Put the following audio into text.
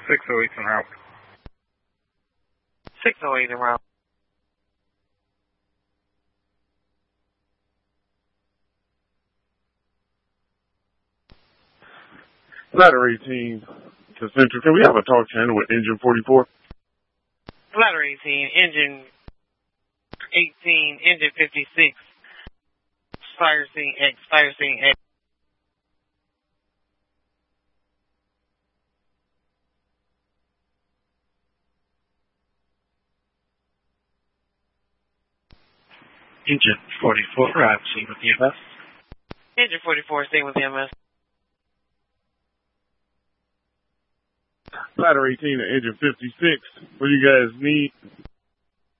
608 en route. 608 en route. Ladder 18 to Central. Can we have a talk channel with engine 44? Ladder 18, engine 18, engine 56, fire scene X, fire scene X. Engine 44, I'm seeing with EMS. Engine 44, staying with EMS. Ladder 18 to engine 56. What do you guys need?